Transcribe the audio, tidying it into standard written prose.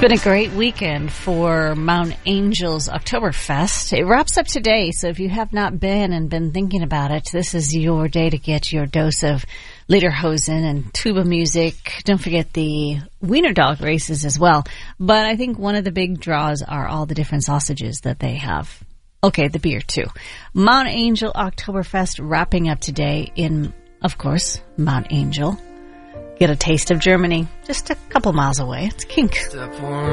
been a great weekend for Mount Angel's Oktoberfest. It wraps up today, so if you have not been and been thinking about it, this is your day to get your dose of lederhosen and tuba music. Don't forget the wiener dog races as well. But I think one of the big draws are all the different sausages that they have. Okay, the beer too. Mount Angel Oktoberfest wrapping up today in, of course, Mount Angel. Get a taste of Germany, just a couple miles away. It's Kink.